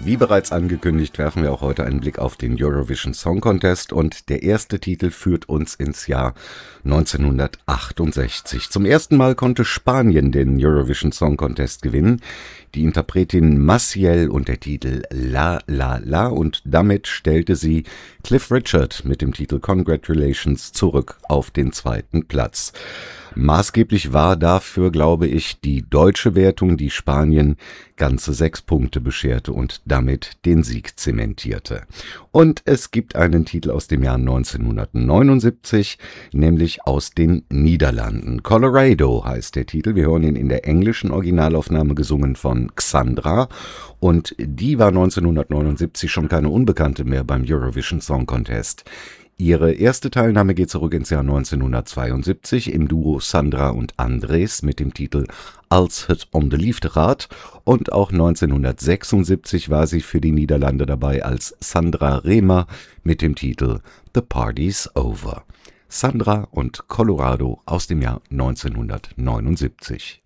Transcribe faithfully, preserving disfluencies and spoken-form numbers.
Wie bereits angekündigt, werfen wir auch heute einen Blick auf den Eurovision Song Contest und der erste Titel führt uns ins Jahr neunzehnhundertachtundsechzig. Zum ersten Mal konnte Spanien den Eurovision Song Contest gewinnen. Die Interpretin Maciel und der Titel La La La, und damit stellte sie Cliff Richard mit dem Titel Congratulations zurück auf den zweiten Platz. Maßgeblich war dafür, glaube ich, die deutsche Wertung, die Spanien ganze sechs Punkte bescherte und damit den Sieg zementierte. Und es gibt einen Titel aus dem Jahr neunzehnhundertneunundsiebzig, nämlich aus den Niederlanden. Colorado heißt der Titel. Wir hören ihn in der englischen Originalaufnahme gesungen von Xandra, und die war neunzehnhundertneunundsiebzig schon keine Unbekannte mehr beim Eurovision Song Contest. Ihre erste Teilnahme geht zurück ins Jahr neunzehnhundertzweiundsiebzig im Duo Sandra und Andres mit dem Titel Als het om de liefde gaat, und auch neunzehnhundertsechsundsiebzig war sie für die Niederlande dabei als Sandra Rehmer mit dem Titel The Party's Over. Sandra und Colorado aus dem Jahr neunzehnhundertneunundsiebzig.